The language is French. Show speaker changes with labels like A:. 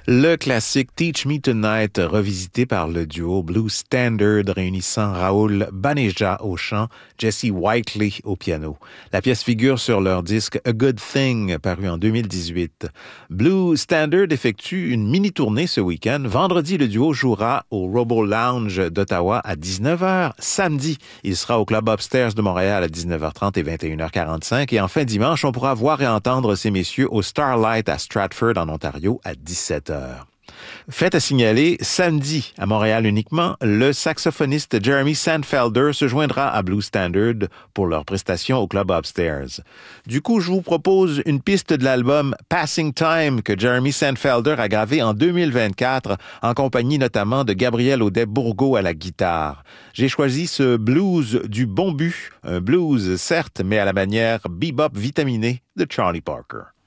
A: Le classique Teach Me Tonight, revisité par le duo Blues Standard réunissant Raoul Baneja au chant, Jesse Whiteley au piano. La pièce figure sur leur disque A Good Thing, paru en 2018. Blues Standard effectue une mini-tournée ce week-end. Vendredi, le duo jouera au Robo Lounge d'Ottawa à 19h. Samedi, il sera au Club Upstairs de Montréal à 19h30 et 21h45. Et enfin, dimanche, on pourra voir et entendre ces messieurs au Starlight à Stratford, en Ontario, à 17h. Fait à signaler, samedi, à Montréal uniquement, le saxophoniste Jeremy Sandfelder se joindra à Blues Standard pour leur prestation au Club Upstairs. Du coup, je vous propose une piste de l'album Passing Time que Jeremy Sandfelder a gravé en 2024 en compagnie notamment de Gabriel Audet-Bourgault à la guitare. J'ai choisi ce blues du bon but, un blues certes, mais à la manière bebop vitaminé de Charlie Parker.